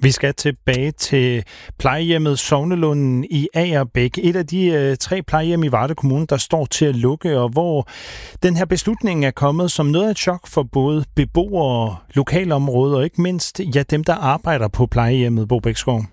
Vi skal tilbage til plejehjemmet Sognelunden i Agerbæk. Et af de 3 plejehjem i Varde Kommune, der står til at lukke, og hvor den her beslutning er kommet som noget af et chok for både beboere, lokalområder og ikke mindst dem, der arbejder på plejehjemmet. Bo Bækskov.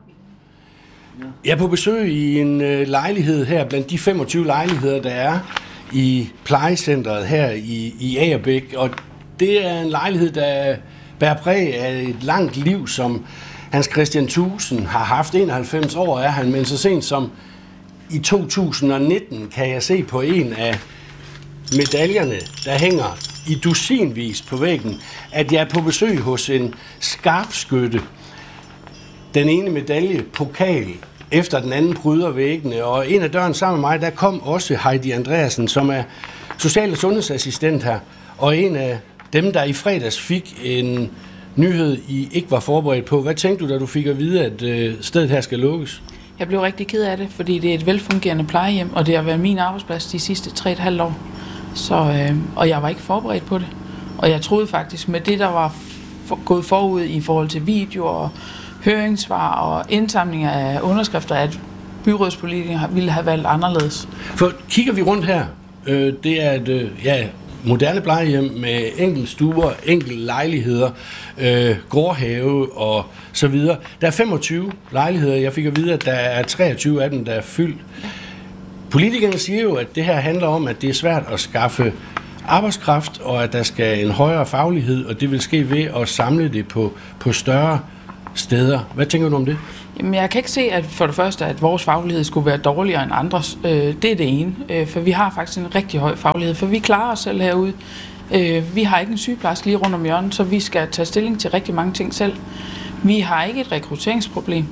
Jeg er på besøg i en lejlighed her, blandt de 25 lejligheder, der er i plejecentret her i Agerbæk. Og det er en lejlighed, der bærer præg af et langt liv, som Hans Christian Thusen har haft. 91 år er han, men så sent som i 2019 kan jeg se på en af medaljerne, der hænger i dusinvis på væggen, at jeg er på besøg hos en skarpskytte. Den ene medalje, pokal, efter den anden pryder væggene, og ind ad døren sammen med mig, der kom også Heidi Andreasen, som er social- og sundhedsassistent her, og en af dem, der i fredags fik en nyhed, I ikke var forberedt på. Hvad tænkte du, da du fik at vide, at stedet her skal lukkes? Jeg blev rigtig ked af det, fordi det er et velfungerende plejehjem, og det har været min arbejdsplads de sidste 3,5 år. Og jeg var ikke forberedt på det. Og jeg troede faktisk, med det, der var gået forud i forhold til videoer og høringssvar og indsamling af underskrifter, at byrådspolitikere ville have valgt anderledes. For kigger vi rundt her, det er et moderne plejehjem med enkelt stuer, enkelt lejligheder, gårdhave og så videre. Der er 25 lejligheder. Jeg fik at vide, at der er 23 af dem, der er fyldt. Politikerne siger jo, at det her handler om, at det er svært at skaffe arbejdskraft, og at der skal en højere faglighed, og det vil ske ved at samle det på større steder. Hvad tænker du om det? Jamen, jeg kan ikke se, at for det første, at vores faglighed skulle være dårligere end andres. Det er det ene. For vi har faktisk en rigtig høj faglighed, for vi klarer os selv herude. Vi har ikke en sygeplejerske lige rundt om hjørnet, så vi skal tage stilling til rigtig mange ting selv. Vi har ikke et rekrutteringsproblem.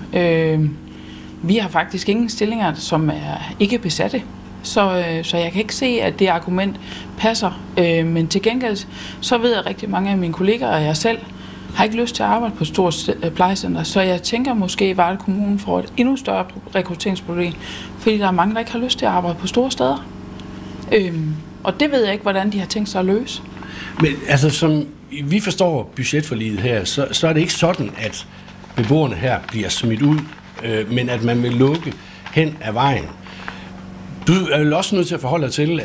Vi har faktisk ingen stillinger, som er ikke besatte. Så jeg kan ikke se, at det argument passer. Men til gengæld, så ved jeg rigtig mange af mine kollegaer og jeg selv, har ikke lyst til at arbejde på et stort plejecenter, så jeg tænker måske, at Varde Kommune får et endnu større rekrutteringsproblem, fordi der er mange, der ikke har lyst til at arbejde på store steder. Og det ved jeg ikke, hvordan de har tænkt sig at løse. Men altså, som vi forstår budgetforliget her, så er det ikke sådan, at beboerne her bliver smidt ud, men at man vil lukke hen ad vejen. Du er jo også nødt til at forholde dig til,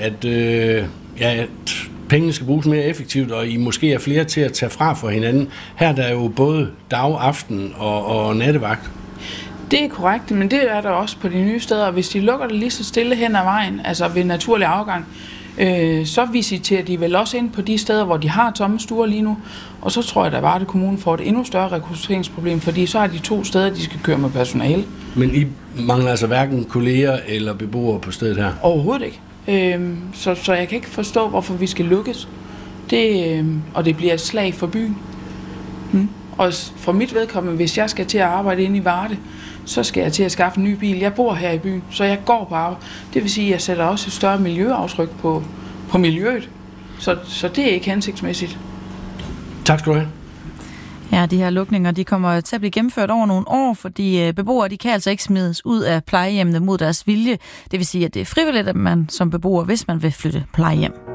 at pengene skal bruges mere effektivt, og I måske er flere til at tage fra for hinanden. Her der er jo både dag, aften og nattevagt. Det er korrekt, men det er der også på de nye steder. Hvis de lukker det lige så stille hen ad vejen, altså ved naturlig afgang, så visiterer de vel også ind på de steder, hvor de har tomme stuer lige nu. Og så tror jeg, at Varde Kommune får et endnu større rekrutteringsproblem, fordi så har de 2 steder, de skal køre med personale. Men I mangler altså hverken kolleger eller beboere på stedet her? Overhovedet ikke. Så jeg kan ikke forstå, hvorfor vi skal lukkes. Og det bliver et slag for byen. Og for mit vedkommende, hvis jeg skal til at arbejde inde i Varde, så skal jeg til at skaffe en ny bil. Jeg bor her i byen, så jeg går på arbejde. Det vil sige, at jeg sætter også et større miljøaftryk på miljøet. Så det er ikke hensigtsmæssigt. Tak skal du have. Ja, de her lukninger, de kommer til at blive gennemført over nogle år, fordi beboere, de kan altså ikke smides ud af plejehjemmene mod deres vilje. Det vil sige, at det er frivilligt, at man som beboer, hvis man vil flytte plejehjem.